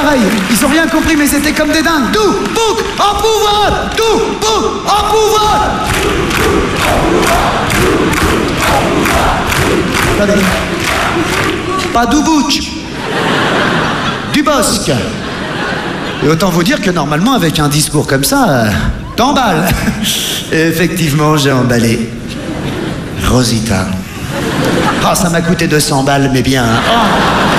pareil. Ils ont rien compris, mais c'était comme des dingues. Tout, bouc, en pouvoir. Tout, bouc, en pouvoir. Attendez. Pas Doubouch. Du Bosque. Et autant vous dire que normalement, avec un discours comme ça, t'emballes. Et effectivement, j'ai emballé. Rosita. Ah, ça m'a coûté 200 balles, mais bien. Oh.